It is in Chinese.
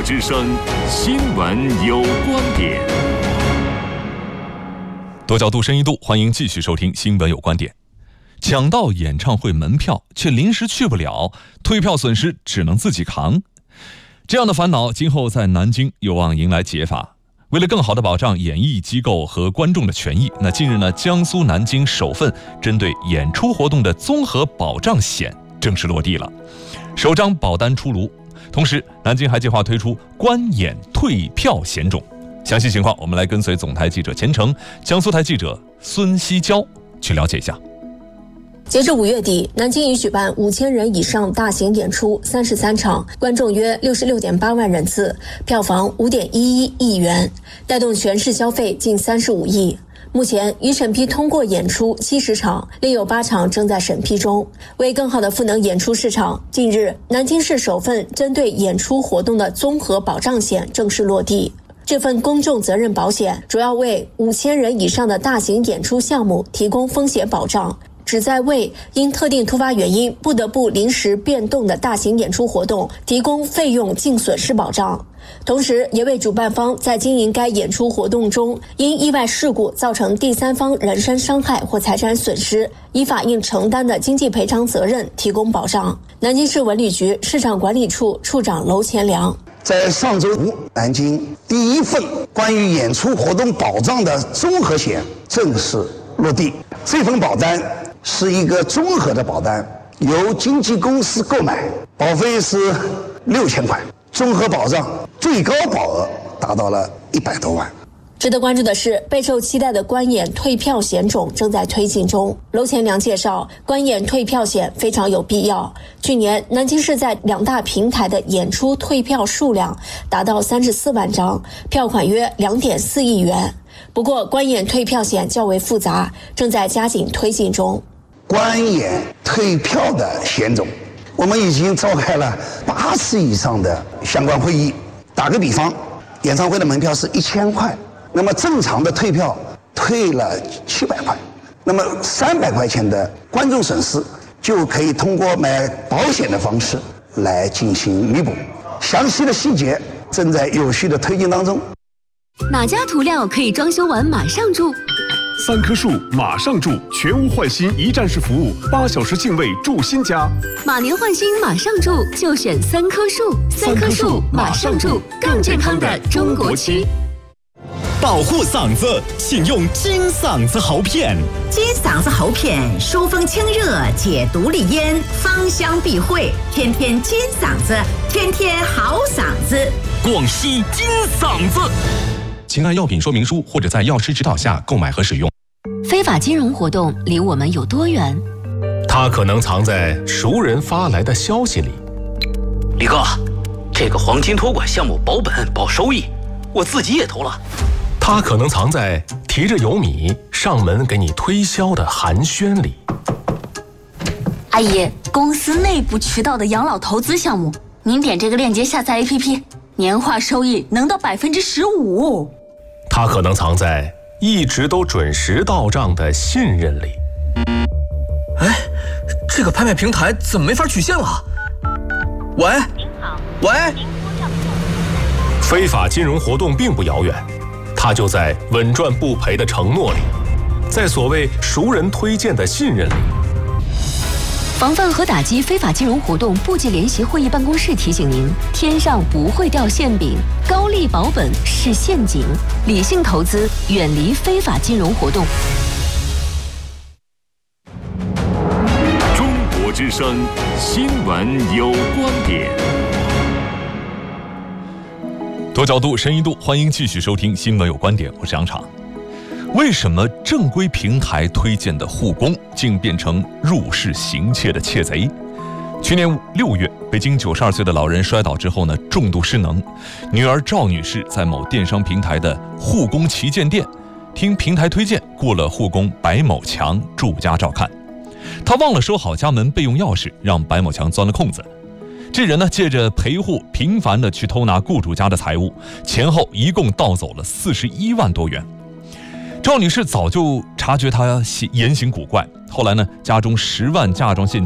国之声，新闻有观点。 多角度深一度，欢迎继续收听新闻有观点。抢到演唱会门票却临时去不了，退票损失只能自己扛，这样的烦恼今后在南京有望迎来解法。为了更好地保障演艺机构和观众的权益，近日江苏南京首份针对演出活动的综合保障险正式落地了，首张保单出炉。同时，南京还计划推出观演退票险种。详细情况，我们来跟随总台记者钱程、江苏台记者孙希娇去了解一下。 截至5月底，南京已举办5000人以上大型演出33场，观众约66.8万人次，票房5.11亿元，带动全市消费近35亿。目前已审批通过演出70场，另有8场正在审批中。为更好地赋能演出市场，近日南京市首份针对演出活动的综合保障险正式落地。这份公众责任保险主要为5000人以上的大型演出项目提供风险保障，旨在为因特定突发原因不得不临时变动的大型演出活动提供费用净损失保障，同时也为主办方在经营该演出活动中因意外事故造成第三方人身伤害或财产损失，依法应承担的经济赔偿责任提供保障。南京市文旅局市场管理处处长娄乾良， 在上周五，南京第一份关于演出活动保障的综合险正式落地。这份保单是一个综合的保单，由经纪公司购买，保费是6000块，综合保障最高保额达到了100多万。 值得关注的是，备受期待的观演退票险种正在推进中。娄乾良介绍，观演退票险非常有必要。去年，南京市在2大平台的演出退票数量达到34万张，票款约2.4亿元。不过，观演退票险较为复杂，正在加紧推进中。 观演退票的险种，我们已经召开了8次以上的相关会议。打个比方，演唱会的门票是1000块。那么正常的退票退了700块，那么300块钱的观众损失就可以通过买保险的方式来进行弥补。详细的细节正在有序的推进当中。 哪家涂料可以装修完马上住 ？3棵树马上住，全屋换新一站式服务，8小时净位住新家。 马年换新马上住，就选3棵树。3棵树马上住，更健康的中国区。 保护嗓子，请用金嗓子喉片。 金嗓子喉片疏风清热，解毒利咽，芳香避秽，天天金嗓子，天天好嗓子。 广西金嗓子， 请按药品说明书或者在药师指导下购买和使用。 非法金融活动离我们有多远？ 它可能藏在熟人发来的消息里。 李哥，这个黄金托管项目保本保收益，我自己也投了。 它可能藏在提着油米上门给你推销的寒暄里。 阿姨，公司内部渠道的养老投资项目，您点这个链接下载 APP， 年化收益能到15%。 它可能藏在一直都准时到账的信任里。 哎，这个拍卖平台怎么没法取现了？喂，您好，喂。 非法金融活动并不遥远。它就在稳赚不赔的承诺里，在所谓熟人推荐的信任里。 防范和打击非法金融活动部级联席会议办公室提醒您：天上不会掉馅饼，高利保本是陷阱，理性投资，远离非法金融活动。 中国之声，新闻有观点。 多角度深一度，欢迎继续收听新闻有观点，我是杨昶。为什么正规平台推荐的护工竟变成入室行窃的窃贼？去年6月，北京92岁的老人摔倒之后重度失能，女儿赵女士在某电商平台的护工旗舰店，听平台推荐雇了护工白某强住家照看，她忘了收好家门备用钥匙，让白某强钻了空子。这人借着陪护频繁地去偷拿雇主家的财物，前后一共盗走了41万多元。赵女士早就察觉他言行古怪，后来家中10万嫁妆现金